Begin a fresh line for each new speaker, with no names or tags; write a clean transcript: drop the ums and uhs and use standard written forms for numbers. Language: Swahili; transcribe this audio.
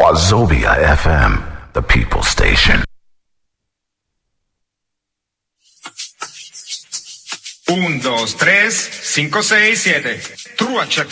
Wazobia FM, the people station.
1, 2, 3, 5, 6, 7. True